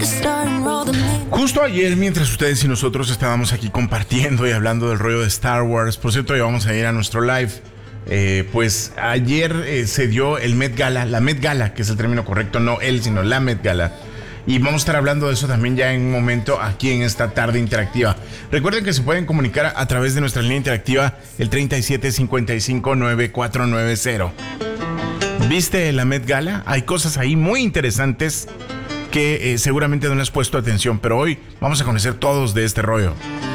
Justo ayer, mientras ustedes y nosotros estábamos aquí compartiendo y hablando del rollo de Star Wars, por cierto, ya vamos a ir a nuestro live. Pues ayer se dio el Met Gala, la Met Gala, que es el término correcto, no él, sino la Met Gala. Y vamos a estar hablando de eso también ya en un momento aquí en esta tarde interactiva. Recuerden que se pueden comunicar a través de nuestra línea interactiva, el 3755-9490. ¿Viste la Met Gala? Hay cosas ahí muy interesantes que seguramente no le has puesto atención, pero hoy vamos a conocer todos de este rollo.